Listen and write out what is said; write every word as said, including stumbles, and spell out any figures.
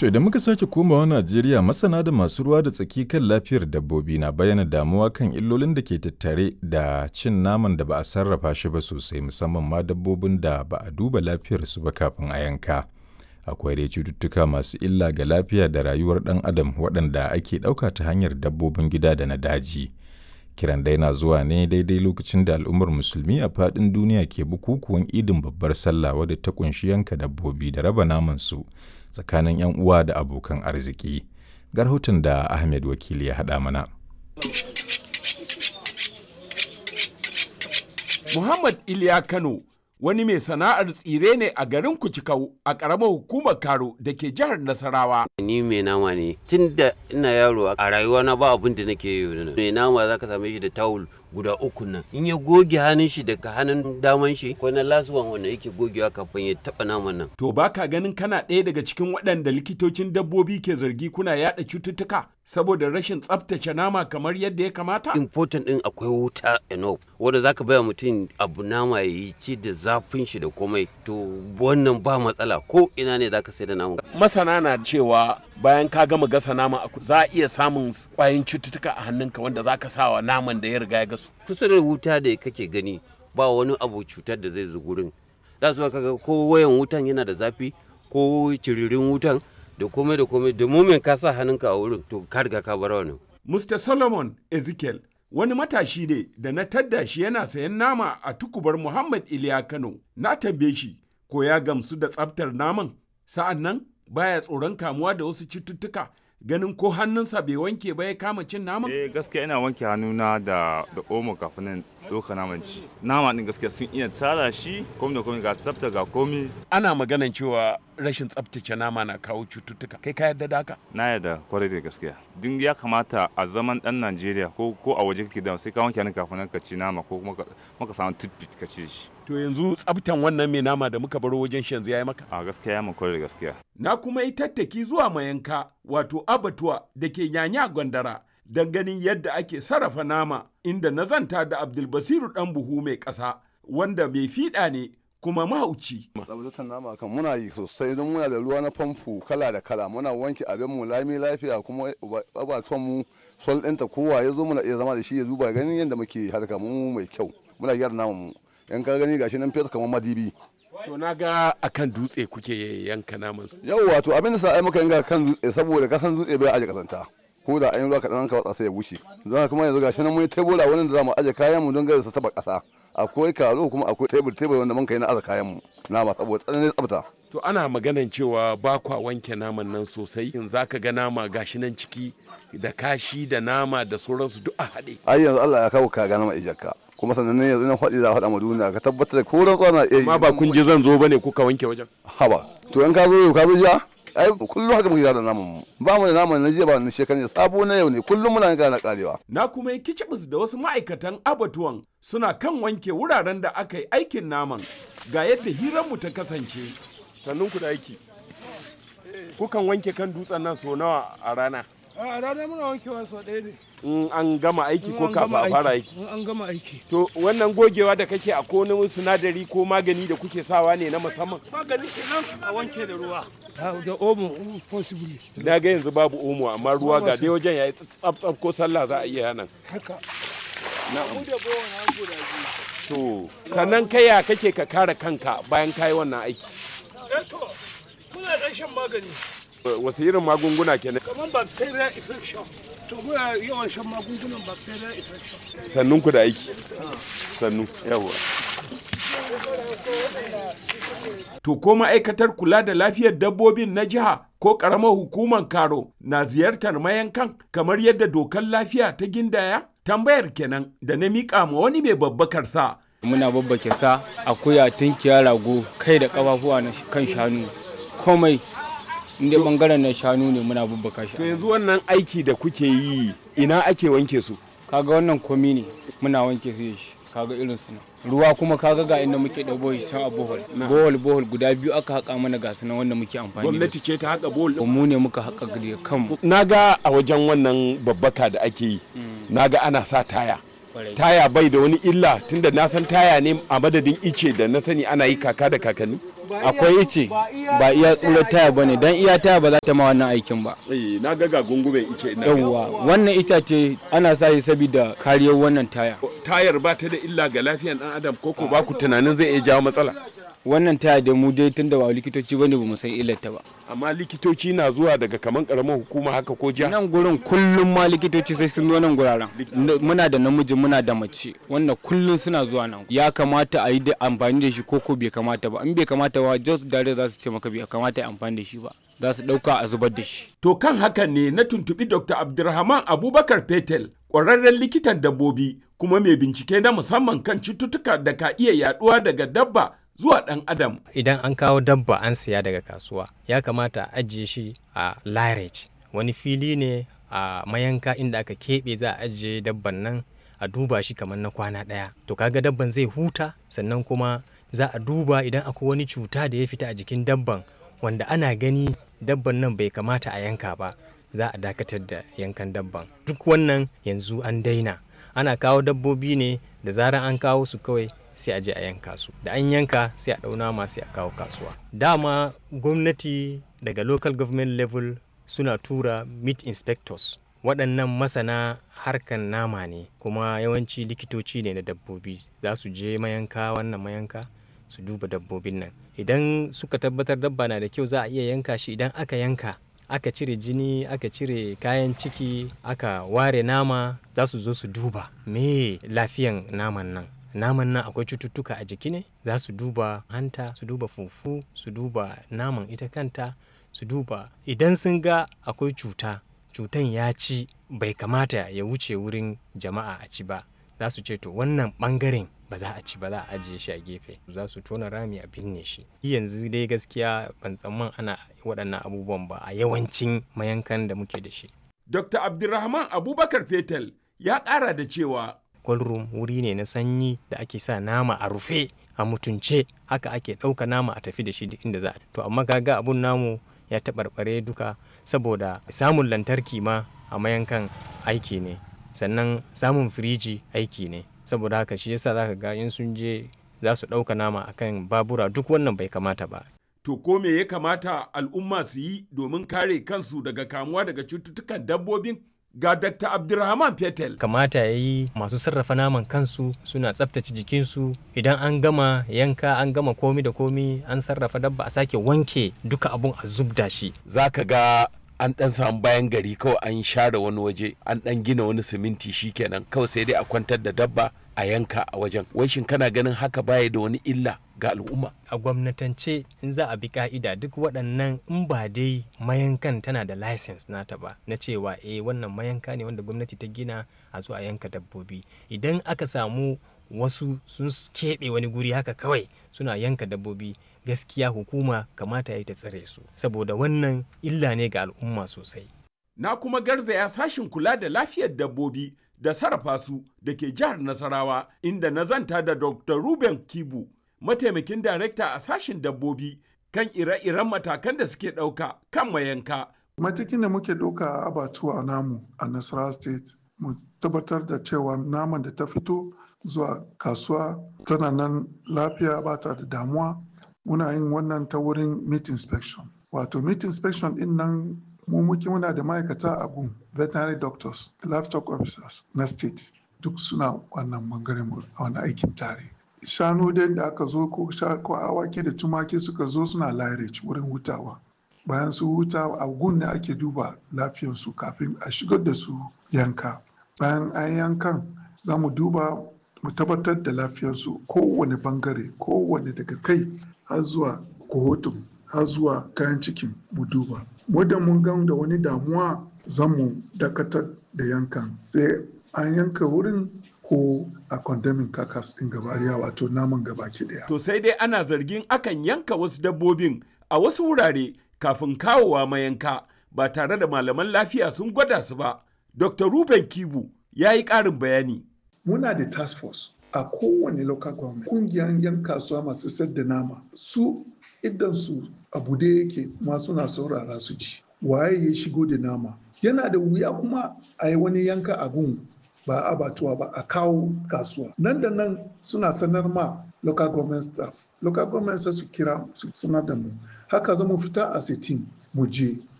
To idan muka sake komawa Najeriya, masana da masu ruwa da tsaki kan lafiyar dabbobi na bayyana damuwa kan illolin da ke tattare da cin naman da ba a sarrafa shi ba sosai, musamman ma dabbobin da ba a duba lafiyarsu ba kafin a yanka. Akwai dai cututtuka masu illa ga lafiya da rayuwar ɗan adam waɗanda ake ɗauka ta hanyar dabbobin gida da na daji. Kiran dai na zuwa ne daidai lokacin da al'ummar musulmi a faɗin duniya ke bukukuwan idin babbar sallah wadda ta kunshi yanka dabbobi da raba naman su tsakanin 'yan uwa da abokan arziki. Ga rahoton da Ahmed Wakili ya haɗa mana. Muhammad Iliya Kano wani mai sana'ar tsire ne a garin Kucikau a ƙaramar hukumar Karo da ke jihar Nasarawa. Ni mai nama ne tun da ina yaro a rayuwa na ba abin da nake yi. Mai nama za ka same shi da tawul guda uku nan. In ya goge hannun shi daga hannun daman shi ko na lasuwan wanda yake gogewa kafin ya taɓa naman nan. To ba ka ganin kana ɗaya daga cikin waɗanda likitocin dabbobi ke zargi kuna yaɗa cututtuka saboda rashin tsaftace nama kamar yadda ya kamata? Important ɗin akwai wuta enough wanda za ka baya mutum abu nama ya yi ci da zafin shi da komai, to wannan ba matsala ko ina ne zaka sai da naman. Masana na cewa bayan ka gama gasa nama za a iya samun kwayoyin cututtuka a hannunka wanda zaka sawa naman da ya riga ya gasu. Kusa da wuta da kake gani ba wani abu cutar da zai zo gurin. Da su kaga ko wayan wutan yana da zafi ko ciririn wutan da komai da komai da mumin ka sa hannunka a wurin to ka riga ka bar wannan. Mister Solomon Ezekiel wani matashi ne da na tadda shi yana sayan nama a tukubar Muhammad Iliya Kano. Na tambaye shi ko ya gamsu da tsaftar naman, sa'an nan baya tsoron kamuwa da wasu cututtuka ganin ko hannunsa bai wanke ba ya kama cin naman? Eh gaskiya ina wanke hannuna da da omo kafin nan doka naman ci. Nama din gaskiya sun iya tsara shi komai da komai ga tsafta ga komai. Ana maganan cewa rashin tsaftace nama na kawo cututtuka. Kai ka yarda da haka? Na yarda kwarai da gaskiya. Din ya kamata a zaman dan Najeriya ko ko a waje kake da sai ka wanke hannun kafin ka ci nama ko kuma ka samu toothpick ka ci shi. To yanzu tsaftan wannan mai nama da muka baro wajen shi yanzu yayi maka? A gaskiya ya mun kwarai da gaskiya. Na kuma yi tattaki zuwa mayanka wato abatuwa da ke Nyanya Gwandara don ganin yadda ake sarrafa nama, inda na zanta da Abdulbasiru dan buhu mai ƙasa wanda mai fiɗa ne kuma mahauci. Tsabtatar nama kan muna yi sosai don muna da ruwa na famfo kala da kala, muna wanke abin mu lami lafiya kuma abatuwan mu sol ɗinta kowa ya zo muna iya zama da shi ya zuba ganin yadda muke harka mu mai kyau, muna gyara naman mu. Yan ka gani gashi nan fesa kamar madibi. To na ga akan dutse kuke yanka naman su. Yau wato abin da sa ai muka yanka kan dutse saboda kasan dutse bai aje kasanta. Ko da an yi ruwa kaɗan ka watsa sai ya wuce. Don kuma yanzu gashi nan mun tebura wurin da za mu aje kayan mu don gare su taba ƙasa. Akwai karo kuma akwai tebur tebur wanda mun kai na aza kayan mu. Nama saboda tsananin tsafta. To ana maganan cewa ba kwa wanke naman nan sosai, in zaka ga nama gashi nan ciki da kashi da nama da sauransu duk a haɗe. Ai yanzu Allah ya kawo ka ga nama ijakka. Kuma sannan ne yanzu nan faɗi za a faɗa ma duniya ka tabbatar da koran tsana eh amma ba kun je zan zo bane kuka wanke wajen. Haba to in ka zo ka zo jiya ai kullum haka muke da naman mu ba mu da naman na jiya ba na shekaran sabo na yau ne kullum muna ga na karewa. Na kuma yi kicibis da wasu ma'aikatan abatuwan suna kan wanke wuraren da aka yi aikin naman, ga yadda hirar mu ta kasance. Sannun ku da aiki. Kukan wanke kan dutsen nan so nawa a rana? A rana muna wankewa so ɗaya ne. In an gama aiki ko kafin a fara aiki? In an gama aiki. To wannan gogewa da kake a wani sinadari ko magani da kuke sawa ne na musamman? Magani kenan a wanke da ruwa. Da omo possibly. Na ga yanzu babu omo amma ruwa ga dai wajen yayi tsaf ko sallah za a iya nan. Haka. Na'am. Da bawan an guda biyu. To sannan kai ya kake ka kare kanka bayan kai wannan aiki? Eh to muna dan shan magani. Wasu irin magunguna kenan? Kamar bacteria infection. To muna yawan shan magungunan bacteria infection. Sannun ku da aiki. Sannu. Yawa. To ko ma'aikatar kula da lafiyar dabbobin na jiha ko ƙaramar hukumar Karo na ziyartar mayankan kamar yadda dokar lafiya ta gindaya? Tambayar kenan da na miƙa ma wani mai babbakar sa. Muna babbake sa, akuya, tunkiya, rago, kai da ƙafafuwa na kan shanu, komai inda bangaren na shanu ne muna babbaka shi. To yanzu wannan aiki da kuke yi ina ake wanke su? Kaga wannan komi ne muna wanke su da shi, kaga irin su ruwa kuma kaga ga inda muke da bohol can a bohol. Bohol bohol guda biyu aka haƙa mana ga su nan wanda muke amfani da su. Gwamnati ce ta haƙa bohol? Mu ne muka haƙa da kanmu. Na ga a wajen wannan babbaka da ake yi, na ga ana sa taya. Taya bai da wani illa tunda na san taya ne a madadin ice da na sani ana yi kaka da kakanni? akwai ice ba iya tsurar taya ba ne don iya taya ba za ta ma wannan aikin ba. Eh, na ga ga gungumen ice ina. Yawwa wannan itace ana sa shi saboda kariyar wannan taya. Tayar ba ta da illa ga lafiyar dan adam ko ko ba ku tunanin zai iya jawo matsala? Wannan taya da mu dai tunda ba likitoci bane ba mu san illarta ba. Amma likitoci na zuwa daga kaman karamar hukuma haka ko jiha? Nan gurin kullum ma likitoci sai sun zo nan guraren. Muna da namiji muna da mace wannan kullum suna zuwa nan. Ya kamata a yi da amfani da shi ko ko bai kamata ba. In bai kamata ba just dare za su ce maka bai kamata a amfani da shi ba. Za su ɗauka a zubar da shi. To kan hakan ne na tuntuɓi Dokta Abdulrahman Abubakar Fetel, ƙwararren likitan dabbobi kuma mai bincike na musamman kan cututtuka da ka iya yaɗuwa daga dabba zuwa ɗan adam. Idan an kawo dabba an siya daga kasuwa ya kamata a ajiye shi a lairage, wani fili ne a mayanka inda aka keɓe za a ajiye dabban nan a duba shi kamar na kwana ɗaya. To kaga dabban zai huta sannan kuma za a duba idan akwai wani cuta da ya fita a jikin dabban wanda ana gani dabban nan bai kamata a yanka ba, za a dakatar da yankan dabban. Duk wannan yanzu an daina, ana kawo dabbobi ne da zarar an kawo su kawai sai a je a yanka su, da an yanka sai a ɗau nama sai a kawo kasuwa. Dama gwamnati daga local government level suna tura meat inspectors, waɗannan masana harkan nama ne kuma yawanci likitoci ne na dabbobi, za su je mayanka wannan mayanka su duba dabbobin nan. Idan suka tabbatar dabba na da kyau za a iya yanka shi. Idan aka yanka aka cire jini aka cire kayan ciki aka ware nama, za su zo su duba me lafiyan naman nan. Naman nan akwai cututtuka a jiki ne, za su duba hanta, su duba fufu, su duba naman ita kanta, su duba idan sun ga akwai cuta, cutan ya ci bai kamata ya wuce wurin jama'a a ci ba, za su ce to wannan bangaren ba za a ci ba, za a ajiye shi a gefe, za su tona rami a binne shi. Yanzu dai gaskiya ban tsamman ana waɗannan abubuwan ba a yawancin mayankan da muke da shi. Dokta Abdulrahman Abubakar Fetel ya ƙara da cewa cold room wuri ne na sanyi da ake sa nama a rufe a mutunce, haka ake ɗauka nama a tafi da shi inda za a. To amma kaga abun namu ya taɓarɓare duka saboda samun lantarki ma a mayankan aiki ne, sannan samun firiji aiki ne, saboda haka shi yasa zaka ga in sun je za su ɗauka nama akan babura, duk wannan bai kamata ba. To ko me ya kamata al'umma su yi domin kare kansu daga kamuwa daga cututtukan dabbobin? Ga Dakta Abdulrahman Fetel. Kamata ya yi masu sarrafa naman kansu suna tsaftace jikinsu, idan an gama yanka an gama komi da komi an sarrafa dabba a sake wanke duka abun a zubda shi. Za ka ga an ɗan samu bayan gari kawai an share wani waje, an ɗan gina wani siminti shikenan kawai sai dai a kwantar da dabba a yanka a wajen. Wai shin kana ganin haka baya da wani illa ga al'umma? A gwamnatance in za a bi ka'ida duk waɗannan in ba dai mayankan tana da license nata ba na cewa eh wannan mayanka ne wanda gwamnati ta gina a zo a yanka dabbobi. Idan aka samu wasu sun keɓe wani guri haka kawai suna yanka dabbobi, gaskiya hukuma kamata ya yi ta tsare su, saboda wannan illa ne ga al'umma sosai. Na kuma garzaya sashin kula da lafiyar dabbobi da sarrafa su da ke jihar Nasarawa, inda na zanta da Doctor Ruben Kibu, mataimakin darekta a sashin dabbobi, kan ire-iren matakan da suke ɗauka kan mayanka. Matakin da muke ɗauka a abatuwa namu a Nasarawa State, mu tabbatar da cewa naman da ta fito zuwa kasuwa tana nan lafiya, ba ta da damuwa. Muna yin wannan ta wurin meat inspection. Wato meat inspection din nan mu muke muna da ma'aikata a gun, veterinary doctors, livestock officers na state, duk suna wannan bangaren a wani aikin tare. Shanu dai da aka zo ko awaki da tumaki suka zo suna lairage wurin hutawa. Bayan su huta a gun ne ake duba lafiyarsu kafin a shigar da su yanka. Bayan an yankan za mu duba mu tabbatar da lafiyarsu kowane bangare, kowane daga kai har zuwa kohotun har zuwa kayan cikin mu duba. Muda mun gan da wani damuwa za mu dakatar da yankan, sai an yanka wurin ko a condemning kakas ɗin gabariya, wato naman gabaki ɗaya. To sai dai ana zargin akan yanka wasu dabbobin a wasu wurare kafin kawowa mayanka ba tare da malaman lafiya sun gwada su ba. Doctor Ruben Kibu ya yi ƙarin bayani. Muna da task force a kowane local government, kungiyar yan kasuwa masu sayar da nama, su idan su abu da yake ma suna saurara su ci waye ya shigo da nama. Yana da wuya kuma a yi wani yanka a gun ba abatuwa ba a kawo kasuwa, nan da nan suna sanar ma local government staff. Local government sai su kira su sanar da mu. Haka za mu fita as a team mu je